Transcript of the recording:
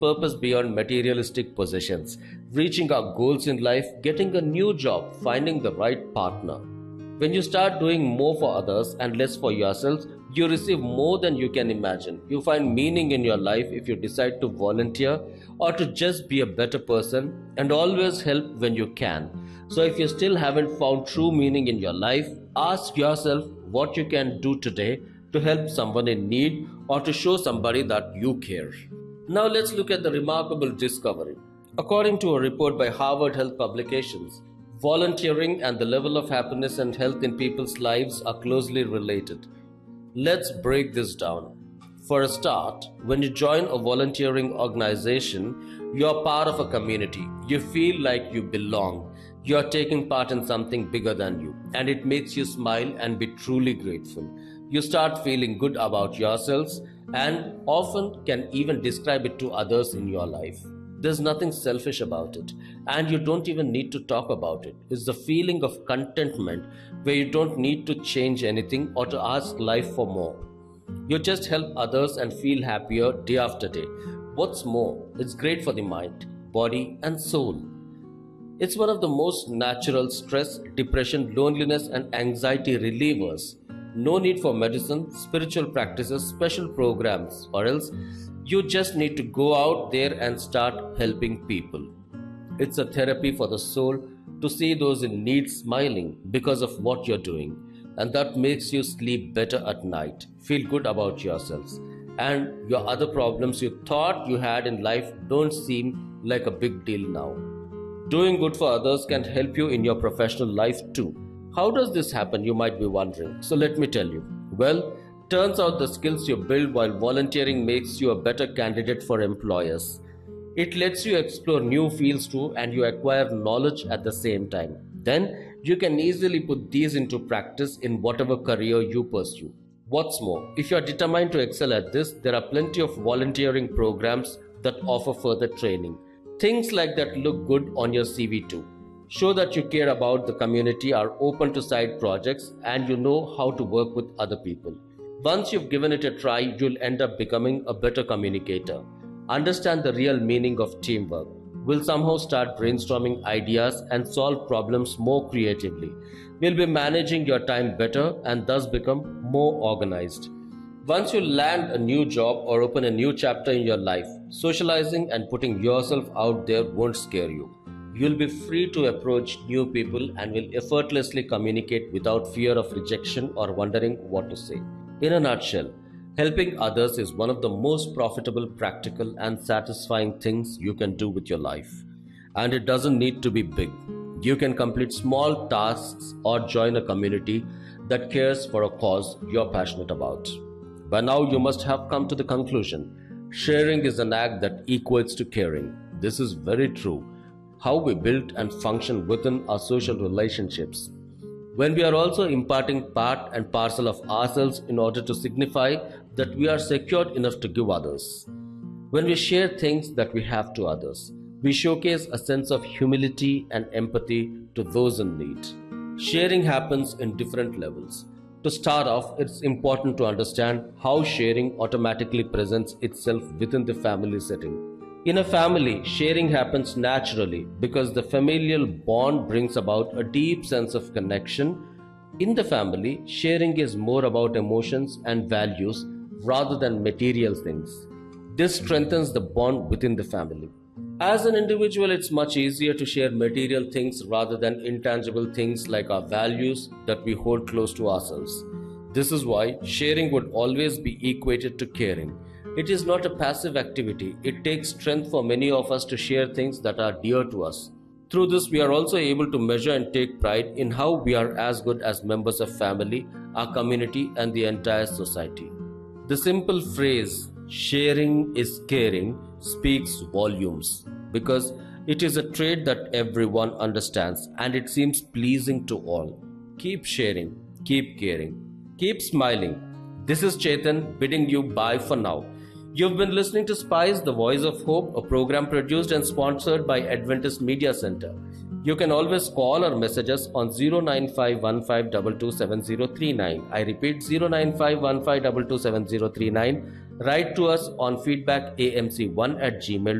purpose beyond materialistic possessions, reaching our goals in life, getting a new job, finding the right partner. When you start doing more for others and less for yourselves, you receive more than you can imagine. You find meaning in your life if you decide to volunteer or to just be a better person, and always help when you can. So if you still haven't found true meaning in your life, ask yourself what you can do today to help someone in need or to show somebody that you care. Now let's look at the remarkable discovery. According to a report by Harvard Health Publications, volunteering and the level of happiness and health in people's lives are closely related. Let's break this down. For a start, when you join a volunteering organization, you are part of a community. You feel like you belong. You are taking part in something bigger than you, and it makes you smile and be truly grateful. You start feeling good about yourselves and often can even describe it to others in your life. There's nothing selfish about it, and you don't even need to talk about it. It's the feeling of contentment where you don't need to change anything or to ask life for more. You just help others and feel happier day after day. What's more, it's great for the mind, body, and soul. It's one of the most natural stress, depression, loneliness, and anxiety relievers. No need for medicine, spiritual practices, special programs, or else you just need to go out there and start helping people. It's a therapy for the soul to see those in need smiling because of what you're doing. And that makes you sleep better at night, feel good about yourselves. And your other problems you thought you had in life don't seem like a big deal now. Doing good for others can help you in your professional life too. How does this happen, you might be wondering. So let me tell you. Well, turns out the skills you build while volunteering makes you a better candidate for employers. It lets you explore new fields too, and you acquire knowledge at the same time. Then you can easily put these into practice in whatever career you pursue. What's more, if you are determined to excel at this, there are plenty of volunteering programs that offer further training. Things like that look good on your CV too. Show that you care about the community, are open to side projects, and you know how to work with other people. Once you've given it a try, you'll end up becoming a better communicator. Understand the real meaning of teamwork. We'll somehow start brainstorming ideas and solve problems more creatively. We'll be managing your time better and thus become more organized. Once you land a new job or open a new chapter in your life, socializing and putting yourself out there won't scare you. You'll be free to approach new people and will effortlessly communicate without fear of rejection or wondering what to say. In a nutshell, helping others is one of the most profitable, practical, and satisfying things you can do with your life. And it doesn't need to be big. You can complete small tasks or join a community that cares for a cause you're passionate about. By now, you must have come to the conclusion: sharing is an act that equates to caring. This is very true. How we build and function within our social relationships. When we are also imparting part and parcel of ourselves in order to signify that we are secured enough to give others. When we share things that we have to others, we showcase a sense of humility and empathy to those in need. Sharing happens in different levels. To start off, it's important to understand how sharing automatically presents itself within the family setting. In a family, sharing happens naturally because the familial bond brings about a deep sense of connection. In the family, sharing is more about emotions and values rather than material things. This strengthens the bond within the family. As an individual, it's much easier to share material things rather than intangible things like our values that we hold close to ourselves. This is why sharing would always be equated to caring. It is not a passive activity. It takes strength for many of us to share things that are dear to us. Through this, we are also able to measure and take pride in how we are as good as members of family, our community, and the entire society. The simple phrase, sharing is caring, speaks volumes because it is a trait that everyone understands and it seems pleasing to all. Keep sharing, keep caring, keep smiling. This is Chetan bidding you bye for now. You've been listening to Spice, the Voice of Hope, a program produced and sponsored by Adventist Media Center. You can always call or message us on 09515227039. I repeat, 09515227039, Write to us on feedbackamc1@gmail.com.